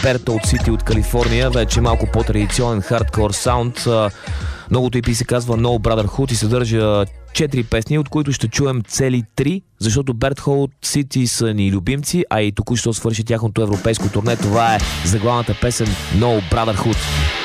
Берто от Сити от Калифорния, вече малко по-традиционен хардкор саунд. Новото EP се казва No Brotherhood и съдържа 4 песни, от които ще чуем цели 3, защото Берт Хол от Сити са ни любимци, а и току-що свърши тяхното европейско турне. Това е заглавната песен No Brotherhood.